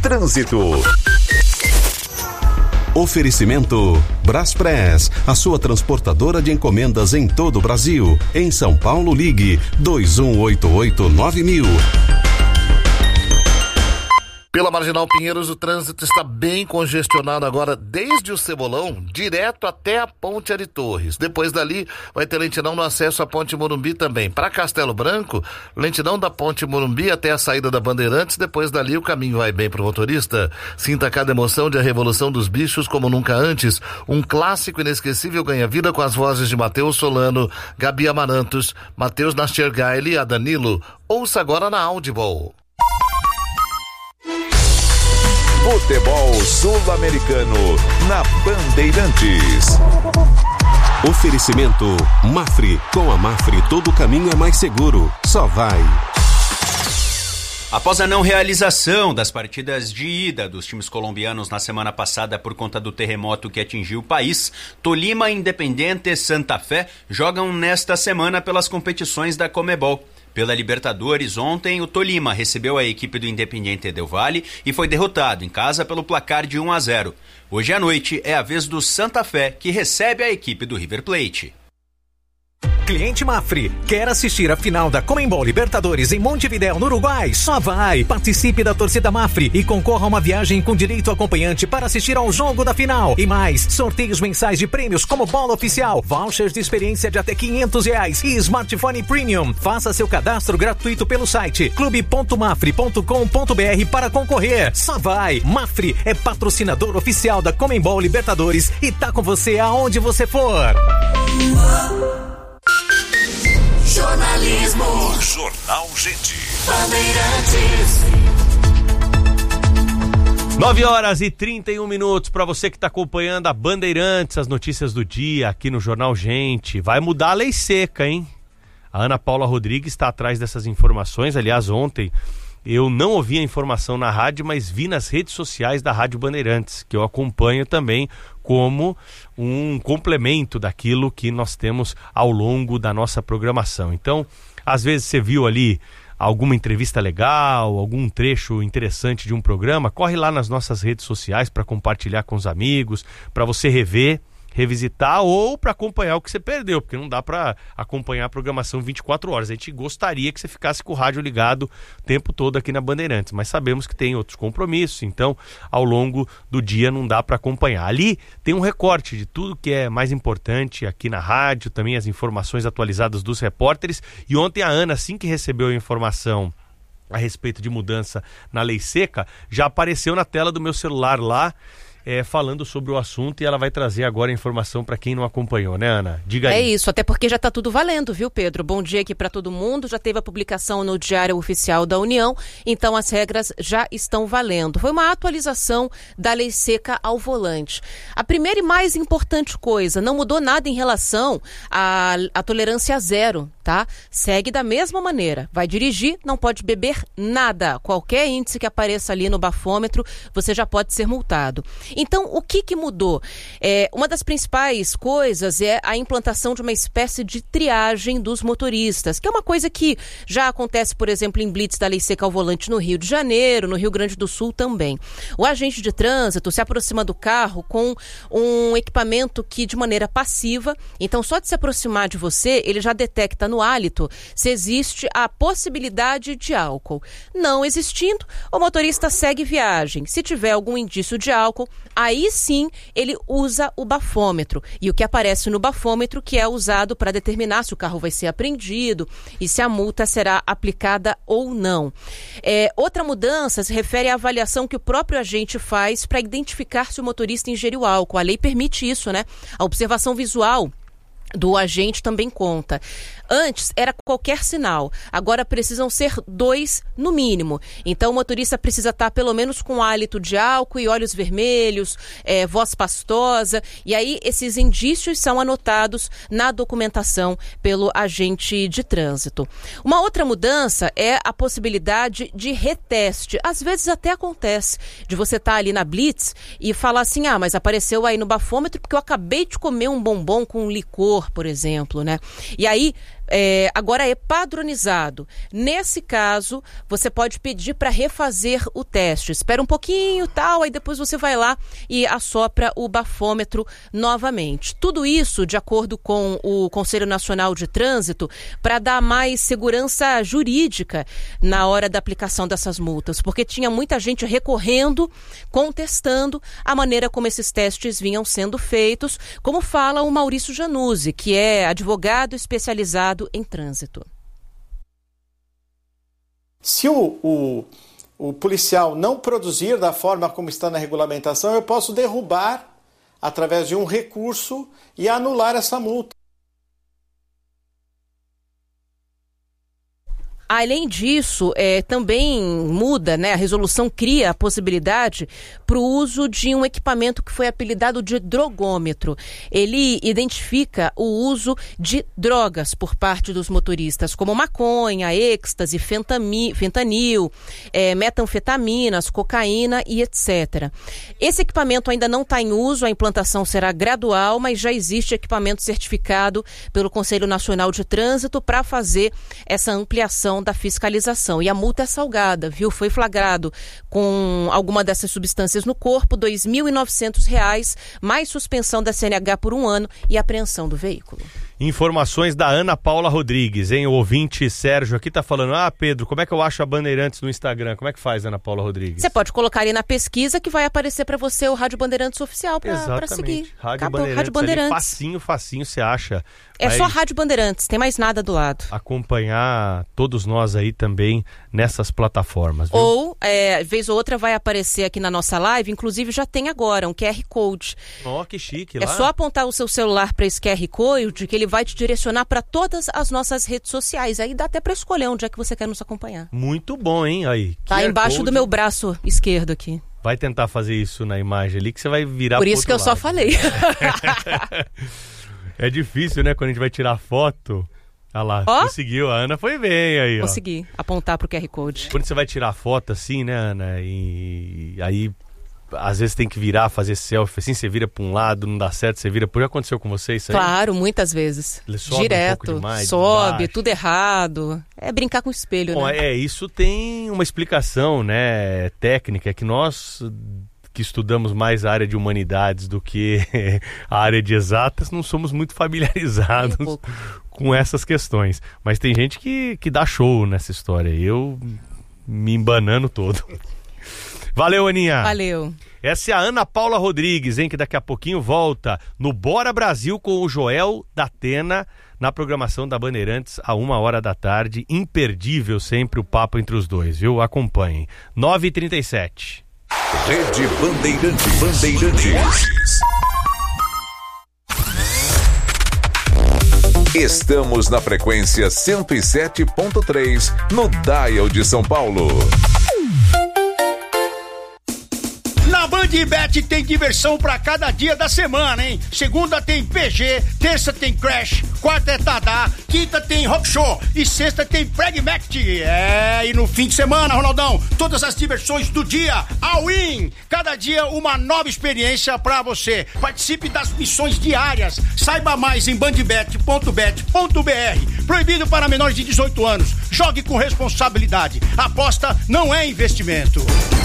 Trânsito. Oferecimento Braspress, a sua transportadora de encomendas em todo o Brasil. Em São Paulo, ligue 2188-9000. Pela Marginal Pinheiros, o trânsito está bem congestionado agora, desde o Cebolão, direto até a Ponte Ari Torres. Depois dali, vai ter lentidão no acesso à Ponte Morumbi também. Para Castelo Branco, lentidão da Ponte Morumbi até a saída da Bandeirantes. Depois dali, o caminho vai bem para o motorista. Sinta cada emoção de A Revolução dos Bichos como nunca antes. Um clássico inesquecível ganha vida com as vozes de Matheus Solano, Gabi Amarantos, Matheus Nastergaile e a Danilo. Ouça agora na Audible. Futebol Sul-Americano na Bandeirantes. Oferecimento Mafre. Com a Mafre, todo caminho é mais seguro. Só vai. Após a não realização das partidas de ida dos times colombianos na semana passada por conta do terremoto que atingiu o país, Tolima, Independiente e Santa Fé jogam nesta semana pelas competições da Conmebol. Pela Libertadores, ontem o Tolima recebeu a equipe do Independiente Del Valle e foi derrotado em casa pelo placar de 1-0. Hoje à noite é a vez do Santa Fé, que recebe a equipe do River Plate. Cliente Mafre, quer assistir a final da Conmebol Libertadores em Montevidéu, no Uruguai? Só vai! Participe da torcida Mafre e concorra a uma viagem com direito acompanhante para assistir ao jogo da final. E mais, sorteios mensais de prêmios como bola oficial, vouchers de experiência de até R$500 e smartphone premium. Faça seu cadastro gratuito pelo site clube.mafre.com.br para concorrer. Só vai! Mafre é patrocinador oficial da Conmebol Libertadores e tá com você aonde você for. Jornalismo. Jornal Gente. Bandeirantes. 9h31 para você que está acompanhando a Bandeirantes, as notícias do dia aqui no Jornal Gente. Vai mudar a lei seca, hein? A Ana Paula Rodrigues está atrás dessas informações. Aliás, ontem eu não ouvi a informação na rádio, mas vi nas redes sociais da Rádio Bandeirantes, que eu acompanho também como um complemento daquilo que nós temos ao longo da nossa programação. Então, às vezes você viu ali alguma entrevista legal, algum trecho interessante de um programa, corre lá nas nossas redes sociais para compartilhar com os amigos, para você rever, revisitar ou para acompanhar o que você perdeu, porque não dá para acompanhar a programação 24 horas. A gente gostaria que você ficasse com o rádio ligado o tempo todo aqui na Bandeirantes, mas sabemos que tem outros compromissos, então ao longo do dia não dá para acompanhar. Ali tem um recorte de tudo que é mais importante aqui na rádio, também as informações atualizadas dos repórteres. E ontem a Ana, assim que recebeu a informação a respeito de mudança na lei seca, já apareceu na tela do meu celular lá, falando sobre o assunto, e ela vai trazer agora a informação para quem não acompanhou, né, Ana? Diga aí. É isso, até porque já está tudo valendo, viu, Pedro? Bom dia aqui para todo mundo. Já teve a publicação no Diário Oficial da União, então as regras já estão valendo. Foi uma atualização da lei seca ao volante. A primeira e mais importante coisa, não mudou nada em relação à tolerância zero, tá? Segue da mesma maneira. Vai dirigir, não pode beber nada. Qualquer índice que apareça ali no bafômetro, você já pode ser multado. Então, o que mudou? Uma das principais coisas é a implantação de uma espécie de triagem dos motoristas, que é uma coisa que já acontece, por exemplo, em blitz da lei seca ao volante no Rio de Janeiro, no Rio Grande do Sul também. O agente de trânsito se aproxima do carro com um equipamento que, de maneira passiva, então só de se aproximar de você, ele já detecta no hálito se existe a possibilidade de álcool. Não existindo, o motorista segue viagem. Se tiver algum indício de álcool, aí sim ele usa o bafômetro. E o que aparece no bafômetro que é usado para determinar se o carro vai ser apreendido e se a multa será aplicada ou não. Outra mudança se refere à avaliação que o próprio agente faz para identificar se o motorista ingeriu álcool. A lei permite isso, né? A observação visual do agente também conta. Antes era qualquer sinal, agora precisam ser 2 no mínimo. Então o motorista precisa estar pelo menos com hálito de álcool e olhos vermelhos, voz pastosa, e aí esses indícios são anotados na documentação pelo agente de trânsito. Uma outra mudança é a possibilidade de reteste. Às vezes até acontece de você estar ali na blitz e falar assim, mas apareceu aí no bafômetro porque eu acabei de comer um bombom com licor, por exemplo, né? E aí agora é padronizado. Nesse caso, você pode pedir para refazer o teste. Espera um pouquinho, tal, aí depois você vai lá e assopra o bafômetro novamente. Tudo isso de acordo com o Conselho Nacional de Trânsito para dar mais segurança jurídica na hora da aplicação dessas multas, porque tinha muita gente recorrendo, contestando a maneira como esses testes vinham sendo feitos, como fala o Maurício Januzzi, que é advogado especializado em trânsito. Se o policial não produzir da forma como está na regulamentação, eu posso derrubar através de um recurso e anular essa multa. Além disso, também muda, né? A resolução cria a possibilidade para o uso de um equipamento que foi apelidado de drogômetro. Ele identifica o uso de drogas por parte dos motoristas, como maconha, êxtase, fentanil, metanfetaminas, cocaína e etc. Esse equipamento ainda não está em uso, a implantação será gradual, mas já existe equipamento certificado pelo Conselho Nacional de Trânsito para fazer essa ampliação da fiscalização. E a multa é salgada, viu? Foi flagrado com alguma dessas substâncias no corpo, R$ 2.900, mais suspensão da CNH por 1 ano e apreensão do veículo. Informações da Ana Paula Rodrigues, hein? O ouvinte Sérgio aqui tá falando, Pedro, como é que eu acho a Bandeirantes no Instagram? Como é que faz, Ana Paula Rodrigues? Você pode colocar ali na pesquisa que vai aparecer para você o Rádio Bandeirantes Oficial para seguir. Rádio Bandeirantes. Ali, facinho você acha. É só Rádio Bandeirantes, tem mais nada do lado. Acompanhar todos nós aí também nessas plataformas, viu? Ou, vez ou outra vai aparecer aqui na nossa live, inclusive já tem agora um QR Code. Que chique. É só apontar o seu celular para esse QR Code que ele vai te direcionar para todas as nossas redes sociais. Aí dá até para escolher onde é que você quer nos acompanhar. Muito bom, hein? Aí. Tá embaixo do meu braço esquerdo aqui. Vai tentar fazer isso na imagem ali que você vai virar por isso que eu só falei. É difícil, né? Quando a gente vai tirar foto. Ah lá, conseguiu. A Ana foi bem aí, Consegui apontar pro QR Code. Quando você vai tirar foto assim, né, Ana? E aí, às vezes tem que virar, fazer selfie. Assim, você vira pra um lado, não dá certo, você vira... Já aconteceu com você isso aí? Claro, muitas vezes. Sobe direto, um pouco demais, sobe, tudo errado. É brincar com o espelho, bom, né? Isso tem uma explicação, né, técnica, que nós... que estudamos mais a área de humanidades do que a área de exatas, não somos muito familiarizados com essas questões. Mas tem gente que dá show nessa história. Eu me embanando todo. Valeu, Aninha. Valeu. Essa é a Ana Paula Rodrigues, hein, que daqui a pouquinho volta no Bora Brasil com o Joel Datena na programação da Bandeirantes a 1h da tarde. Imperdível sempre o papo entre os dois, viu? Acompanhem. 9h37. Rede Bandeirantes. Estamos na frequência 107.3 no Dial de São Paulo. Na Bandbet tem diversão pra cada dia da semana, hein? Segunda tem PG, terça tem Crash, quarta é Tadá, quinta tem Rock Show e sexta tem Pragmatic. E no fim de semana, Ronaldão, todas as diversões do dia, all-in. Cada dia uma nova experiência pra você. Participe das missões diárias. Saiba mais em bandbet.bet.br. Proibido para menores de 18 anos. Jogue com responsabilidade. Aposta não é investimento.